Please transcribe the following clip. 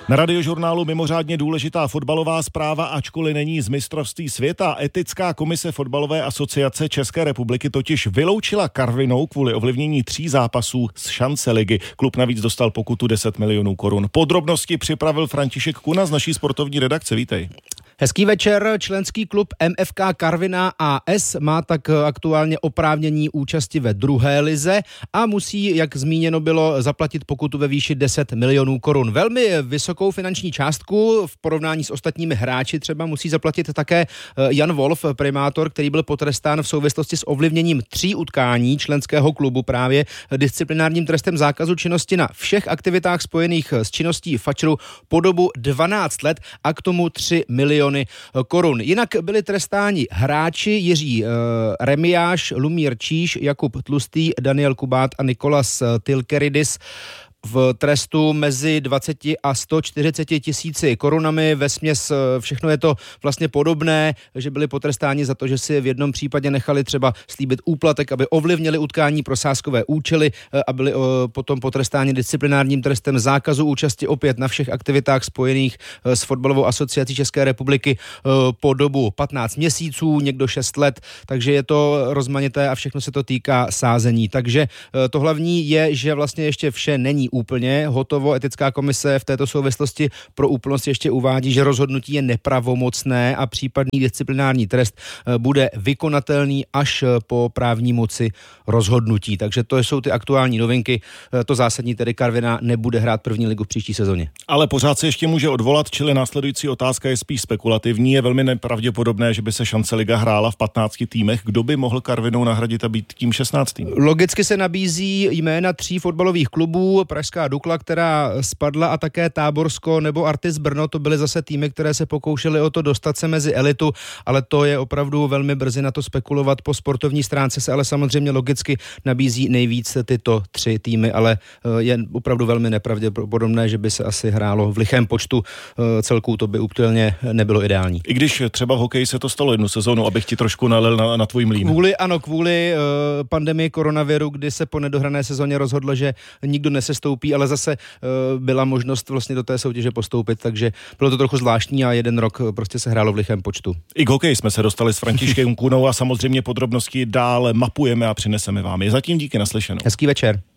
Na Radiožurnálu mimořádně důležitá fotbalová zpráva, ačkoliv není z mistrovství světa. Etická komise fotbalové asociace České republiky totiž vyloučila Karvinou kvůli ovlivnění 3 zápasů z šance ligy. Klub navíc dostal pokutu 10 milionů korun. Podrobnosti připravil František Kuna z naší sportovní redakce. Vítej. Hezký večer. Členský klub MFK Karviná AS má tak aktuálně oprávnění účasti ve druhé lize a musí, jak zmíněno bylo, zaplatit pokutu ve výši 10 milionů korun. Velmi vysokou finanční částku v porovnání s ostatními hráči třeba musí zaplatit také Jan Wolf, primátor, který byl potrestán v souvislosti s ovlivněním 3 utkání členského klubu právě disciplinárním trestem zákazu činnosti na všech aktivitách spojených s činností fačru po dobu 12 let a k tomu 3 miliony korun. Jinak byli trestáni hráči Jiří Remiáš, Lumír Číš, Jakub Tlustý, Daniel Kubát a Nikolas Tilkeridis v trestu mezi 20 a 140 tisíci korunami. Vesměs všechno je to vlastně podobné, že byli potrestáni za to, že si v jednom případě nechali třeba slíbit úplatek, aby ovlivnili utkání pro sázkové účely a byli potom potrestáni disciplinárním trestem zákazu účasti opět na všech aktivitách spojených s fotbalovou asociací České republiky po dobu 15 měsíců, někdo 6 let, takže je to rozmanité a všechno se to týká sázení. Takže to hlavní je, že vlastně ještě vše není úplně hotovo. Etická komise v této souvislosti pro úplnost ještě uvádí, že rozhodnutí je nepravomocné a případný disciplinární trest bude vykonatelný až po právní moci rozhodnutí. Takže to jsou ty aktuální novinky. To zásadní, tedy Karviná nebude hrát první ligu v příští sezóně. Ale pořád se ještě může odvolat, čili následující otázka je spíš spekulativní. Je velmi nepravděpodobné, že by se šance liga hrála v 15 týmech. Kdo by mohl Karvinou nahradit a být tím 16. Logicky se nabízí jména 3 fotbalových klubů. Pražská Dukla, která spadla, a také Táborsko nebo Artis Brno, to byly zase týmy, které se pokoušely o to dostat se mezi elitu, ale to je opravdu velmi brzy na to spekulovat. Po sportovní stránce se ale samozřejmě logicky nabízí nejvíc tyto 3 týmy, ale je opravdu velmi nepravděpodobné, že by se asi hrálo v lichém počtu celků, to by úplně nebylo ideální. I když třeba v hokeji se to stalo jednu sezónu, abych ti trošku nalil na tvůj mlýn. Kvůli pandemii koronaviru, kdy se po nedohrané sezóně rozhodlo, že nikdo nesestoupí, ale zase byla možnost vlastně do té soutěže postoupit, takže bylo to trochu zvláštní a jeden rok prostě se hrálo v lichém počtu. I k hokeji jsme se dostali s Františkem Kunou a samozřejmě podrobnosti dále mapujeme a přineseme vám. Je zatím díky, naslyšenou. Hezký večer.